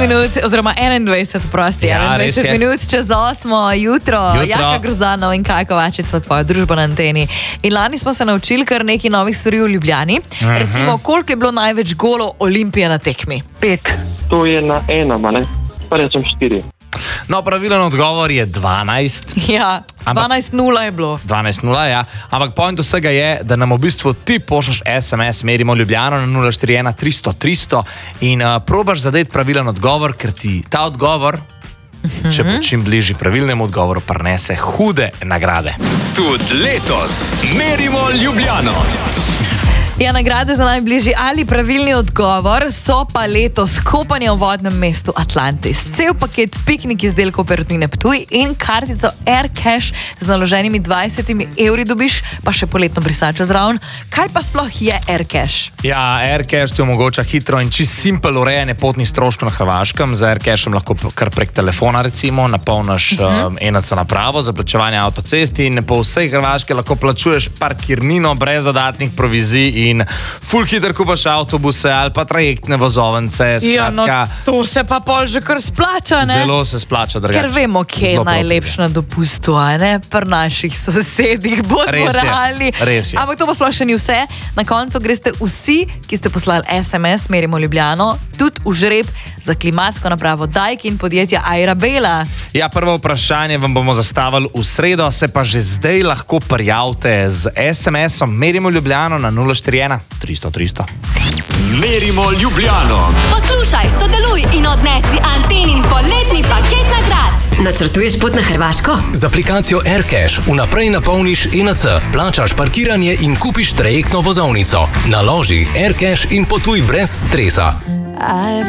minut, oziroma 21, prosti, Ja, 21 minut čez 8 jutro. Jaka Grozdanov in Kaj Kovačič so tvoja družba na anteni. In lani smo se naučili kar nekaj novih stvari v Ljubljani. Recimo, koliko je bilo največ golov Olimpije na tekmi? 5. To je na enem, ne? Pa rečem 4. No, pravilen odgovor je 12. Ja, 12-0 je bilo. 12-0, ja. Ampak point vsega je, da nam v bistvu ti pošljaš SMS, merimo Ljubljano na 041 300 300 in probaš zadeti pravilen odgovor, ker ti ta odgovor, če bo čim bližji pravilnemu odgovoru, prinese hude nagrade. Tudi letos merimo Ljubljano. Ja, nagrade za najbližji ali pravilni odgovor so pa letos kopanje v vodnem mestu Atlantis. Cel paket piknik izdelkov Perutnine Ptuj in kartico AirCash z naloženimi 20 evri dobiš, pa še poletno brisačo zraven. Kaj pa sploh je AirCash? Ja, AirCash ti omogoča hitro in čist simpel urejanje potnih stroškov na Hrvaškem. Z AirCashom lahko kar prek telefona recimo napolniš ENC napravo za plačevanje avtocesti in po vsej Hrvaški lahko plačuješ parkirnino brez dodatnih provizij in ful hiter kupaš avtobuse ali pa trajektne vozovnice. Ja, no, to se pa pol že kar splača, ne? Zelo se splača, drugače. Ker vemo, kje je najlepš na dopustu, a ne? Pri naših sosedih, bodimo realni. Res je. Ampak to pa sploh še ni vse. Na koncu greste vsi, ki ste poslali SMS, merimo Ljubljano, tudi v žreb za klimatsko napravo Daikin podjetja Airabela. Ja, prvo vprašanje vam bomo zastavili v sredo, se pa že zdaj lahko prijavite z SMS-om merimo Ljubljano na 041 300 300. Merimo Ljubljano. Poslušaj, sodeluj in odnesi Antenin poletni paket nagrad. Načrtuješ pot na Hrvaško? Z aplikacijo AirCash vnaprej napolniš ENC, plačaš parkiranje in kupiš trajektno vozovnico. Naloži AirCash in potuj brez stresa.